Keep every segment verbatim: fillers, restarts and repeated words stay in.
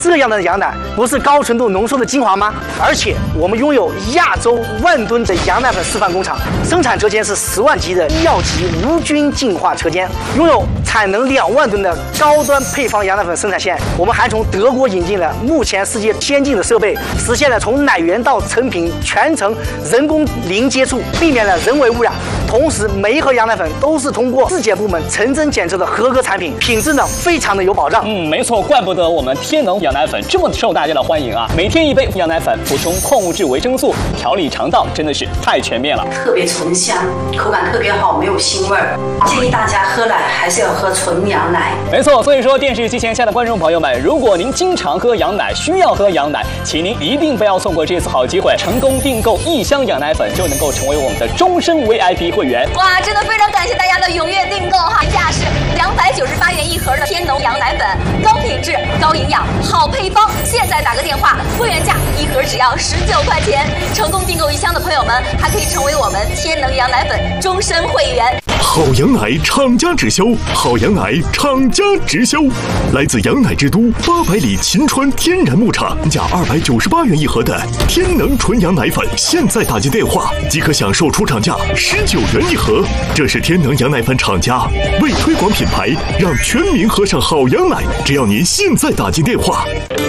这样的羊奶不是高纯度浓缩的精华吗？而且我们拥有亚洲万吨的羊奶粉示范工厂，生产车间是十万级的医药级无菌净化车间，拥有产能两万吨的高端配方羊奶粉生产线。我们还从德国引进了目前世界先进的设备，实现了从奶源到成品全程人工零接触，避免了人为污染。同时，每一盒羊奶粉都是通过质检部门成真检测的合格产品，品质呢非常的有保障。 嗯，没错，怪不得我们天能羊奶粉这么受大家的欢迎啊！每天一杯羊奶粉，补充矿物质、维生素，调理肠道，真的是太全面了。 特别醇香，口感特别好，没有腥味儿。建议大家喝奶还是要喝纯羊奶。 没错，所以说电视机前下的观众朋友们，如果您经常喝羊奶，需要喝羊奶，请您一定不要错过这次好机会，成功订购一箱羊奶粉就能够成为我们的终身 V I P 会员。 哇，真的非常感谢大家的踊跃订购哈！原价是两百九十八元一盒的天农羊奶粉，高品质、高营养、好配方。现在打个电话，会员价一盒只要十九块钱。成功订购一箱的朋友们，还可以成为我们天能羊奶粉终身会员。 好羊奶厂家直销，好羊奶厂家直销，来自羊奶之都八百里秦川天然牧场，价二百九十八元一盒的天能纯羊奶粉，现在打进电话即可享受出厂价十九元一盒。这是天能羊奶粉厂家为推广品牌，让全民喝上好羊奶。只要您现在打进电话。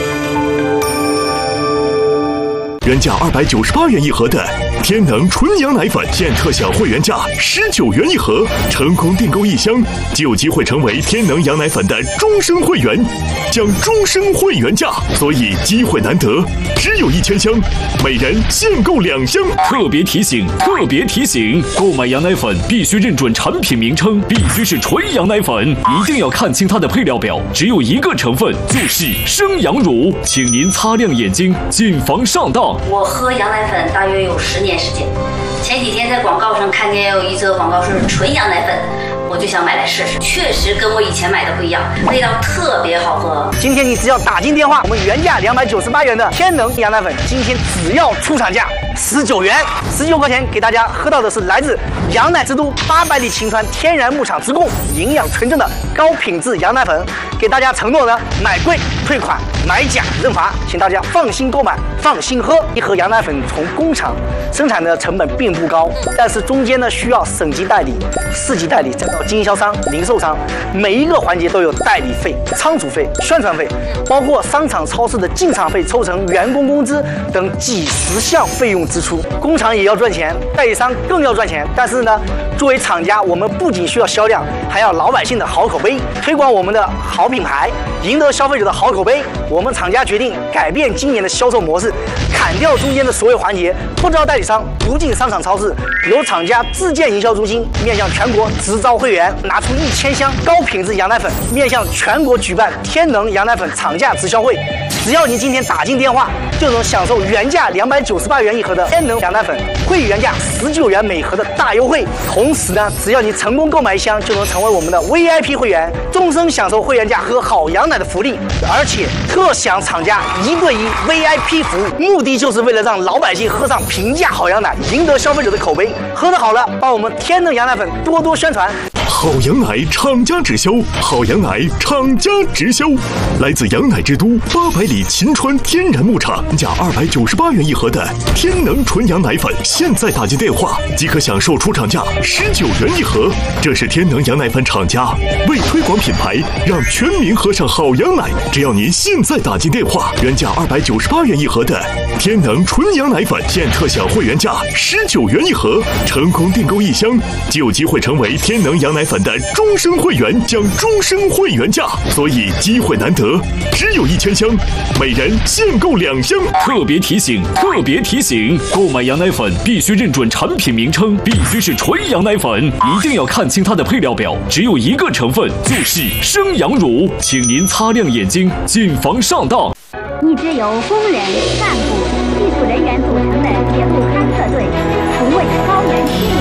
原价二百九十八元一盒的天能纯羊奶粉，现特享会员价十九元一盒。成功订购一箱，就有机会成为天能羊奶粉的终身会员，将终身会员价。所以机会难得，只有一千箱，每人限购两箱。 特别提醒，特别提醒，购买羊奶粉必须认准产品名称，必须是纯羊奶粉，一定要看清它的配料表，只有一个成分，就是生羊乳，请您擦亮眼睛，谨防上当。 我喝羊奶粉大约有十年时间，前几天在广告上看见有一则广告是纯羊奶粉，我就想买来试试，确实跟我以前买的不一样，味道特别好喝。 今天你只要打进电话，我们原价两百九十八元的天能羊奶粉，今天只要出厂价十九元，十九块钱给大家喝到的是来自羊奶之都八百里秦川天然牧场直供，营养纯正的高品质羊奶粉。给大家承诺呢，买贵退款，买假认罚，请大家放心购买，放心喝。一盒羊奶粉从工厂生产的成本并不高，但是中间呢需要省级代理、市级代理，再到经销商、零售商，每一个环节都有代理费、仓储费、宣传费，包括商场、超市的进场费、抽成、员工工资等几十项费用支出。工厂也要赚钱，代理商更要赚钱。但是呢，作为厂家，我们不仅需要销量，还要老百姓的好口碑，推广我们的好品牌，赢得消费者的好口碑。我们厂家决定改变今年的销售模式，砍掉中间的所有环节，不招代理商，不进商场超市，由厂家自建营销中心，面向全国直招会员，拿出一千箱高品质羊奶粉，面向全国举办天能羊奶粉厂价直销会。只要您今天打进电话，就能享受原价两百九十八元一盒的天能羊奶粉，会员价十九元每盒的大优惠。同时呢，只要你成功购买一箱，就能成为我们的 V I P 会员，终身享受会员价喝好羊奶的福利，而且特享厂家一对一 V I P 服务，目的就是为了让老百姓喝上平价好羊奶，赢得消费者的口碑。喝得好了，帮我们天能羊奶粉多多宣传。 好羊奶厂家直销，好羊奶厂家直销，来自羊奶之都八百里秦川天然牧场，价二百九十八元一盒的天能纯羊奶粉，现在打进电话即可享受出厂价十九元一盒。这是天能羊奶粉厂家为推广品牌，让全民喝上好羊奶。只要您现在打进电话，原价二百九十八元一盒的天能纯羊奶粉，现特享会员价十九元一盒。成功订购一箱，就有机会成为天能羊奶粉的终身会员，将终身会员价。所以机会难得，只有一千箱，每人限购两箱。 特别提醒，特别提醒，购买羊奶粉必须认准产品名称，必须是纯羊奶粉，一定要看清它的配料表，只有一个成分，就是生羊乳，请您擦亮眼睛，谨防上当。 一支由工人、干部、技术人员组成的铁路勘测队，从为高原西